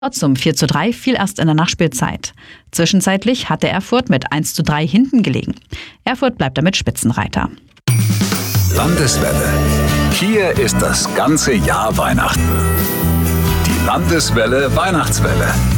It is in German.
Zum 4:3 fiel erst in der Nachspielzeit. Zwischenzeitlich hatte Erfurt mit 1:3 hinten gelegen. Erfurt bleibt damit Spitzenreiter. Landeswelle. Hier ist das ganze Jahr Weihnachten. Die Landeswelle Weihnachtswelle.